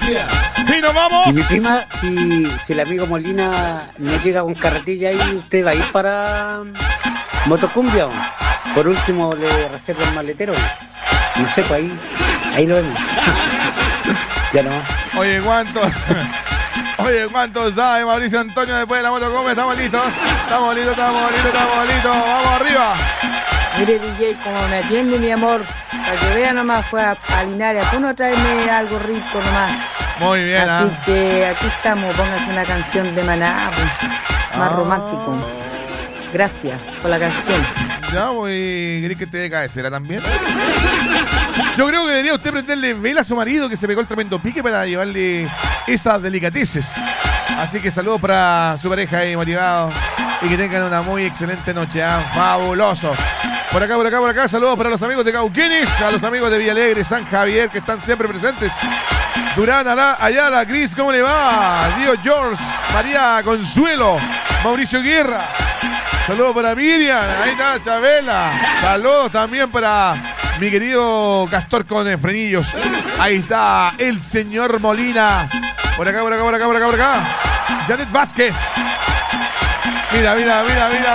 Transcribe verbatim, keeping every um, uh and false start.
Y nos vamos. Y mi prima, si, si el amigo Molina no llega con carretilla ahí, ¿usted va a ir para Motocumbia? ¿O? Por último, le reserva el maletero. No sé, pues ahí, ahí lo vemos. Ya no. Oye, ¿cuánto? Oye, ¿cuánto sabe Mauricio Antonio después de la Motocumbia? Estamos listos. Estamos listos, estamos listos, estamos listos. Vamos arriba. Mire, D J, como me atiende mi amor, para que vea nomás, fue a, a Linares, a uno traerme algo rico nomás. Muy bien, Así ¿eh? que aquí estamos, póngase una canción de Maná, pues, más Ah. romántico. Gracias por la canción. Ya voy. ¿Querés que te dé cabecera también? Yo creo que debería usted prenderle vela a su marido que se pegó el tremendo pique para llevarle esas delicateces. Así que saludos para su pareja ahí motivado y que tengan una muy excelente noche. ¿eh? Fabuloso. Por acá, por acá, por acá, saludos para los amigos de Cauquenes, a los amigos de Villalegre, San Javier, que están siempre presentes. Durán, Alá, Ayala, Cris, ¿cómo le va? Río George, María Consuelo, Mauricio Guerra. Saludos para Miriam, ahí está Chabela. Saludos también para mi querido Castor con eh, frenillos. Ahí está el señor Molina. Por acá, por acá, por acá, por acá, por acá. Janet Vázquez. Mira, mira, mira, mira,